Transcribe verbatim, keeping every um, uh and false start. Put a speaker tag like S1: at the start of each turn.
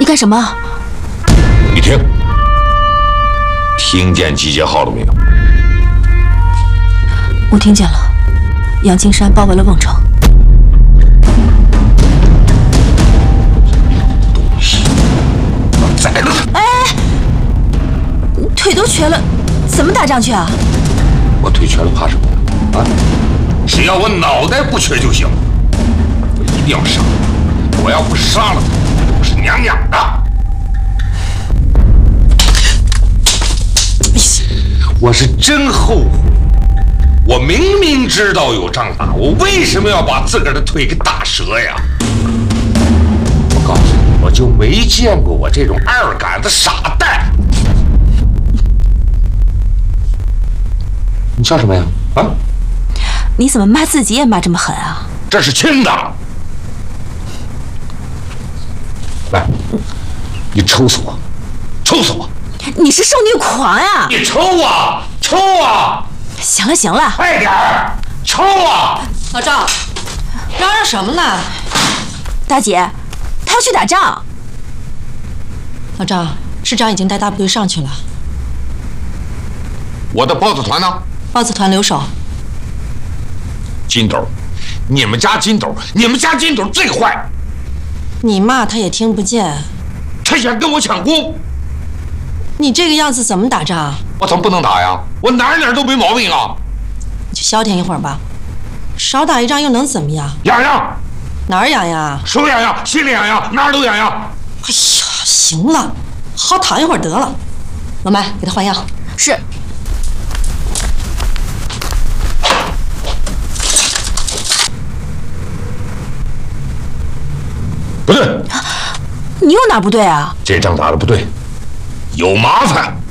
S1: 你干什么？
S2: 你听，听见集结号了没有？
S1: 我听见了，杨金山包围了瓮城。
S2: 东西，我宰了他！
S1: 哎，腿都瘸了，怎么打仗去啊？
S2: 我腿瘸了怕什么呀？啊，只要我脑袋不瘸就行。我一定要杀他，我要不杀了他，我是娘养的。我是真后悔，我明明知道有仗打，我为什么要把自个儿的腿给打折呀？我告诉你，我就没见过我这种二杆子傻蛋。你笑什么呀？啊？
S1: 你怎么骂自己也骂这么狠啊？
S2: 这是轻的。来，你抽死我，抽死我！
S1: 你是受虐狂呀！
S2: 你抽啊，抽啊！
S1: 行了行了，
S2: 快点儿，抽啊！
S3: 老赵，嚷嚷什么呢？
S1: 大姐，他要去打仗。
S3: 老赵，师长已经带大部队上去了。
S2: 我的豹子团呢？
S3: 豹子团留守。
S2: 金斗，你们家金斗，你们家金斗最坏。
S3: 你骂他也听不见。
S2: 他想跟我抢功。
S3: 你这个样子怎么打仗？
S2: 我怎么不能打呀？我哪哪都没毛病啊！
S3: 你就消停一会儿吧，少打一仗又能怎么样？
S2: 痒痒，
S3: 哪儿痒痒？
S2: 手痒痒，心里痒痒，哪儿都痒痒。
S3: 哎呀，行了，好躺一会儿得了。老麦，给他换药。
S1: 是。
S2: 不对，
S1: 你又哪不对啊？
S2: 这仗打得不对，有麻烦。